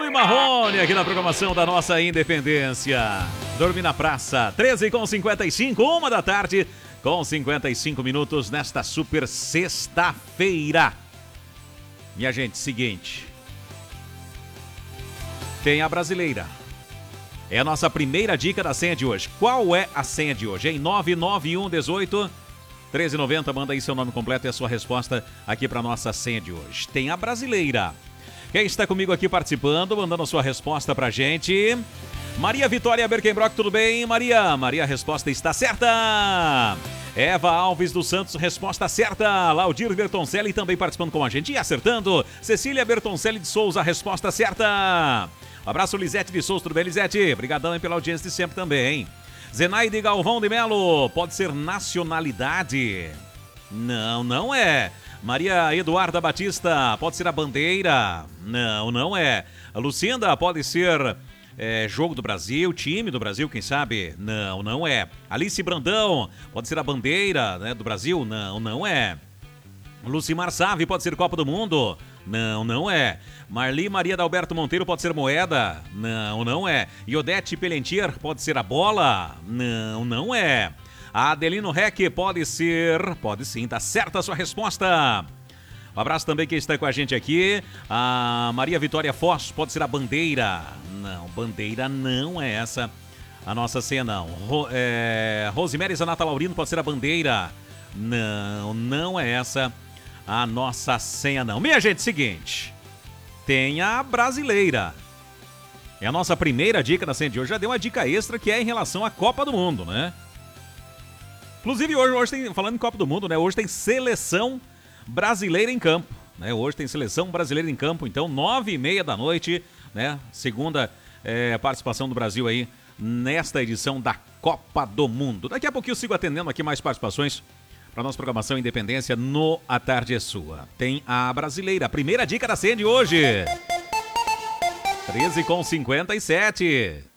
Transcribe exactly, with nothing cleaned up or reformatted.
Rui Marrone aqui na programação da nossa Independência. Dormir na praça, treze com cinquenta e cinco, uma da tarde, com cinquenta e cinco minutos nesta super sexta-feira. Minha gente, seguinte. Tem a brasileira. É a nossa primeira dica da senha de hoje. Qual é a senha de hoje? Em nove nove um dezoito, treze noventa, manda aí seu nome completo e a sua resposta aqui para nossa senha de hoje. Tem a brasileira. Quem está comigo aqui participando, mandando a sua resposta pra gente? Maria Vitória Berkenbrock, tudo bem, Maria? Maria, a resposta está certa. Eva Alves dos Santos, resposta certa. Laudir Bertoncelli também participando com a gente e acertando. Cecília Bertoncelli de Souza, resposta certa. Um abraço, Lisete de Souza, tudo bem, Lisete? Obrigadão pela audiência de sempre também. Zenaide Galvão de Melo, pode ser nacionalidade? Não, não é. Maria Eduarda Batista, pode ser a bandeira? Não, não é. A Lucinda, pode ser é, jogo do Brasil, time do Brasil, quem sabe? Não, não é. Alice Brandão, pode ser a bandeira, né, do Brasil? Não, não é. Lucimar Save, pode ser Copa do Mundo? Não, não é. Marli Maria Dalberto Monteiro, pode ser moeda? Não, não é. Iodete Pelentier, pode ser a bola? Não, não é. A Adelino Rec, pode ser... Pode sim, tá certa a sua resposta. Um abraço também quem está com a gente aqui. A Maria Vitória Foz, pode ser a bandeira? Não, bandeira não é essa a nossa senha, não. Ro, é, Rosemary Zanata Laurino, pode ser a bandeira? Não, não é essa a nossa senha, não. Minha gente, seguinte. Tem a brasileira. É a nossa primeira dica da senha de hoje. Já deu uma dica extra que é em relação à Copa do Mundo, né? Inclusive, hoje, hoje tem, falando em Copa do Mundo, né? Hoje tem seleção brasileira em campo, né? Hoje tem seleção brasileira em campo, então, nove e meia da noite, né? Segunda é, participação do Brasil aí nesta edição da Copa do Mundo. Daqui a pouquinho eu sigo atendendo aqui mais participações para nossa programação Independência no A Tarde é Sua. Tem a brasileira, a primeira dica da senha de hoje. treze com cinquenta e sete.